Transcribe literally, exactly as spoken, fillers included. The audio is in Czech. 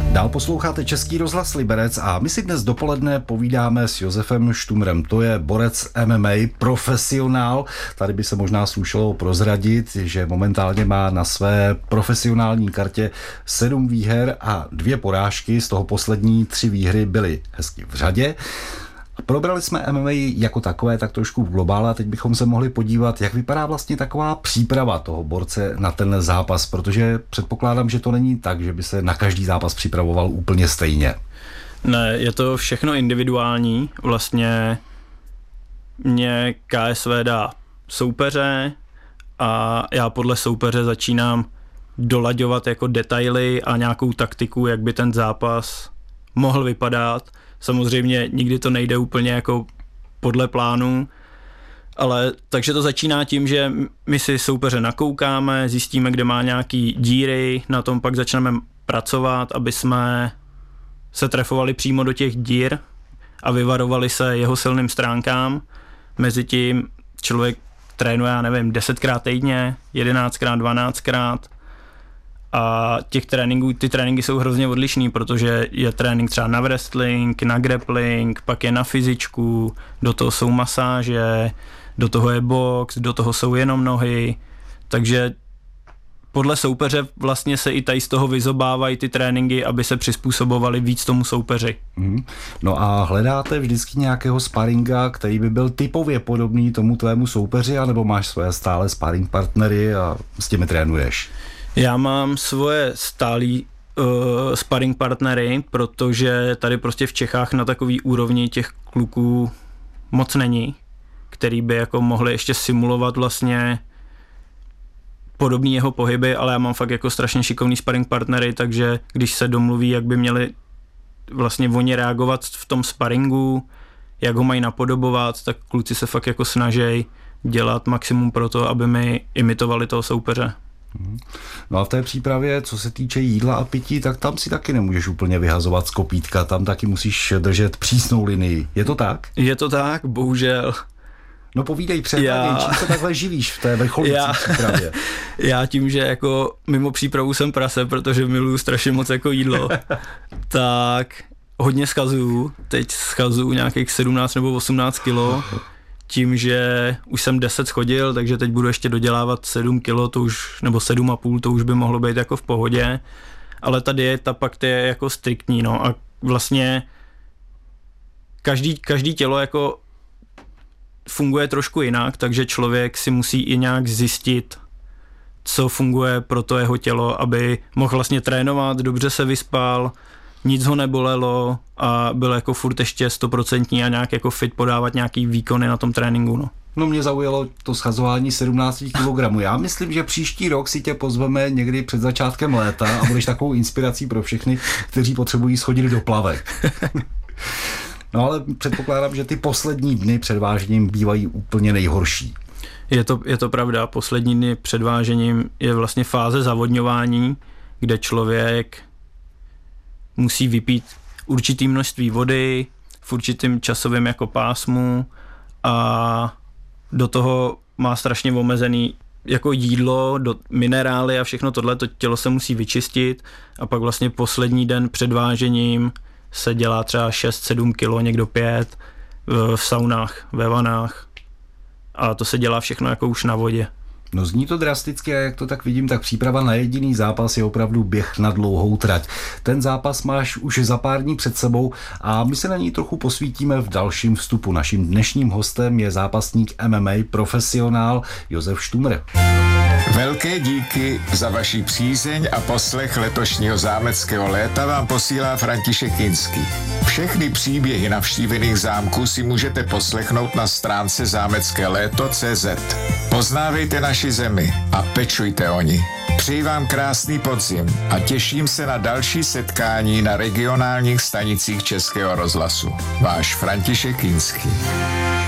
Dál posloucháte Český rozhlas Liberec a my si dnes dopoledne povídáme s Josefem Štumrem. To je borec M M A, profesionál. Tady by se možná slušelo prozradit, že momentálně má na své profesionální kartě sedm výher a dvě porážky. Z toho poslední tři výhry byly hezky v řadě. Probrali jsme M M A jako takové, tak trošku v globále a teď bychom se mohli podívat, jak vypadá vlastně taková příprava toho borce na ten zápas, protože předpokládám, že to není tak, že by se na každý zápas připravoval úplně stejně. Ne, je to všechno individuální. Vlastně mě K S V dá soupeře a já podle soupeře začínám dolaďovat jako detaily a nějakou taktiku, jak by ten zápas mohl vypadat. Samozřejmě nikdy to nejde úplně jako podle plánu, ale takže to začíná tím, že my si soupeře nakoukáme, zjistíme, kde má nějaký díry, na tom pak začneme pracovat, aby jsme se trefovali přímo do těch dír a vyvarovali se jeho silným stránkám. Mezitím člověk trénuje, já nevím, desetkrát týdně, jedenáctkrát, dvanáctkrát. A těch tréninků, ty tréninky jsou hrozně odlišný, protože je trénink třeba na wrestling, na grappling, pak je na fyzičku, do toho jsou masáže, do toho je box, do toho jsou jenom nohy, takže podle soupeře vlastně se i tady z toho vyzobávají ty tréninky, aby se přizpůsobovali víc tomu soupeři. Mm. No a hledáte vždycky nějakého sparinga, který by byl typově podobný tomu tvému soupeři, anebo máš své stále sparring partnery a s těmi trénuješ? Já mám svoje stálý uh, sparring partnery, protože tady prostě v Čechách na takový úrovni těch kluků moc není, který by jako mohli ještě simulovat vlastně podobný jeho pohyby, ale já mám fakt jako strašně šikovný sparring partnery, takže když se domluví, jak by měli vlastně oni reagovat v tom sparingu, jak ho mají napodobovat, tak kluci se fakt jako snaží dělat maximum pro to, aby mi imitovali toho soupeře. No a v té přípravě, co se týče jídla a pití, tak tam si taky nemůžeš úplně vyhazovat z kopítka, tam taky musíš držet přísnou linii. Je to tak? Je to tak, bohužel. No povídej, předváděj, já... čím se takhle živíš v té vrcholící já... přípravě? Já tím, že jako mimo přípravu jsem prase, protože miluju strašně moc jako jídlo, tak hodně schazuju, teď schazuju nějakých sedmnáct nebo osmnáct kilo, tím, že už jsem deset schodil, takže teď budu ještě dodělávat sedm kilo, to už, nebo sedm a půl, to už by mohlo být jako v pohodě, ale ta dieta pak to je jako striktní, no a vlastně každý, každý tělo jako funguje trošku jinak, takže člověk si musí i nějak zjistit, co funguje pro to jeho tělo, aby mohl vlastně trénovat, dobře se vyspal, nic ho nebolelo a byl jako furt ještě stoprocentní a nějak jako fit podávat nějaký výkony na tom tréninku, no. No mě zaujalo to schazování sedmnáct kilogramů. Já myslím, že příští rok si tě pozveme někdy před začátkem léta a budeš takovou inspirací pro všechny, kteří potřebují schodit do plavek. No ale předpokládám, že ty poslední dny před vážením bývají úplně nejhorší. Je to, je to pravda, poslední dny před vážením je vlastně fáze zavodňování, kde člověk musí vypít určitý množství vody v určitým časovém jako pásmu a do toho má strašně omezený jako jídlo, do minerály a všechno tohle, to tělo se musí vyčistit a pak vlastně poslední den před vážením se dělá třeba šest sedm kilo, někdo pět v, v saunách, ve vanách a to se dělá všechno jako už na vodě. No zní to drasticky a jak to tak vidím, tak příprava na jediný zápas je opravdu běh na dlouhou trať. Ten zápas máš už za pár dní před sebou a my se na ní trochu posvítíme v dalším vstupu. Naším dnešním hostem je zápasník M M A, profesionál Josef Štumr. Velké díky za vaši přízeň a poslech letošního zámeckého léta vám posílá František Kinský. Všechny příběhy navštívených zámků si můžete poslechnout na stránce zámecké léto tečka cé zet. Poznávejte naši zemi a pečujte o ní. Přeji vám krásný podzim a těším se na další setkání na regionálních stanicích Českého rozhlasu. Váš František Kinský.